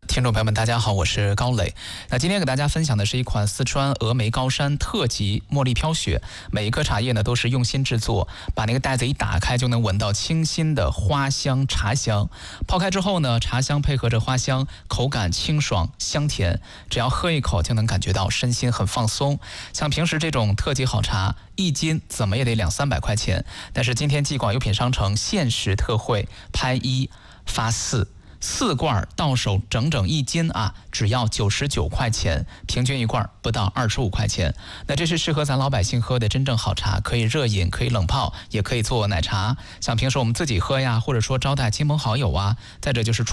听众朋友们，大家好，我是高磊。那今天给大家分享的是一款四川峨眉高山特级茉莉飘雪，每一颗茶叶呢都是用心制作，把那个袋子一打开就能闻到清新的花香茶香。泡开之后呢，茶香配合着花香，口感清爽香甜，只要喝一口就能感觉到身心很放松。像平时这种特级好茶，一斤怎么也得200-300块钱，但是今天继广优品商城限时特惠，拍1发4罐到手整整1斤啊，只要99块钱，平均一罐不到25块钱。那这是适合咱老百姓喝的真正好茶，可以热饮，可以冷泡，也可以做奶茶。像平时我们自己喝呀，或者说招待亲朋好友啊，再者就是